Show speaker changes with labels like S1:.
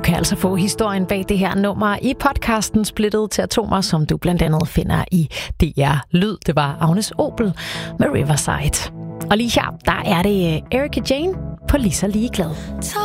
S1: kan altså få historien bag det her nummer i podcasten Splittet til Atomer, som du blandt andet finder i DR Lyd. Det var Agnes Obel med Riverside. Og lige her, der er det Erika Jane på Lige så ligeglad.